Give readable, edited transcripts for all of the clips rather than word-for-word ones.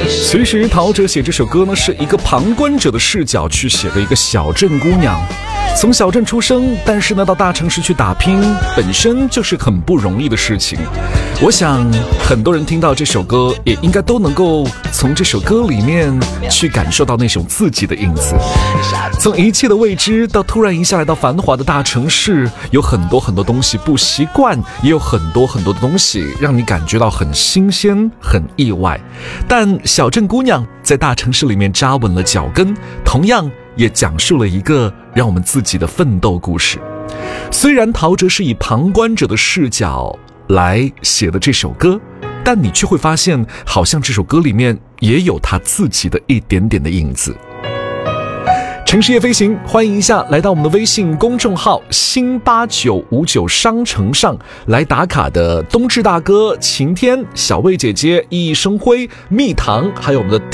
其实陶喆写这首歌呢，是一个旁观者的视角去写的一个小镇姑娘，从小镇出生，但是呢到大城市去打拼，本身就是很不容易的事情。我想很多人听到这首歌，也应该都能够从这首歌里面去感受到那种自己的影子。从一切的未知到突然一下来到繁华的大城市，有很多很多东西不习惯，也有很多很多的东西让你感觉到很新鲜很意外。但小镇姑娘在大城市里面扎稳了脚跟，同样也讲述了一个让我们自己的奋斗故事。虽然陶喆是以旁观者的视角来写的这首歌，但你却会发现好像这首歌里面也有他自己的一点点的影子。城市夜飞行，欢迎一下来到我们的微信公众号新8959商城上来打卡的冬至大哥、晴天、小魏姐姐、熠熠生辉、蜜糖，还有我们的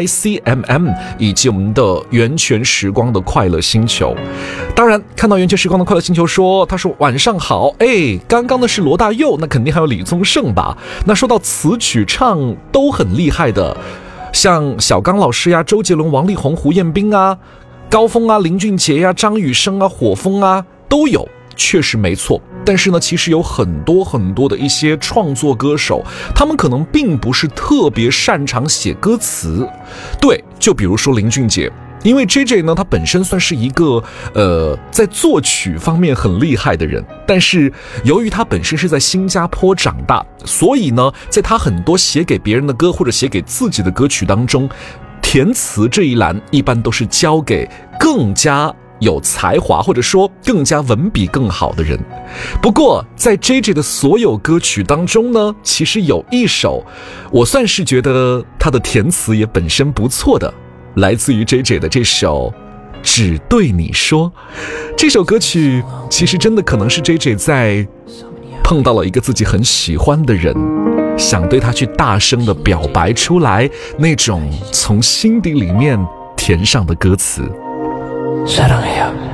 DYCMM 以及我们的源泉时光的快乐星球。当然看到源泉时光的快乐星球说，他说晚上好，刚刚的是罗大佑，那肯定还有李宗盛吧。那说到词曲唱都很厉害的，像小刚老师呀、周杰伦、王力宏、胡彦斌啊、高峰啊、林俊杰啊、张雨生啊、火风啊都有，确实没错。但是呢，其实有很多很多的一些创作歌手，他们可能并不是特别擅长写歌词。对，就比如说林俊杰，因为 JJ 呢，他本身算是一个在作曲方面很厉害的人，但是由于他本身是在新加坡长大，所以呢，在他很多写给别人的歌或者写给自己的歌曲当中，填词这一栏一般都是交给更加有才华或者说更加文笔更好的人。不过在 JJ 的所有歌曲当中呢，其实有一首我算是觉得他的填词也本身不错的，来自于 JJ 的这首只对你说。这首歌曲其实真的可能是 JJ 在碰到了一个自己很喜欢的人，想对他去大声的表白出来，那种从心底里面填上的歌词。 사랑해요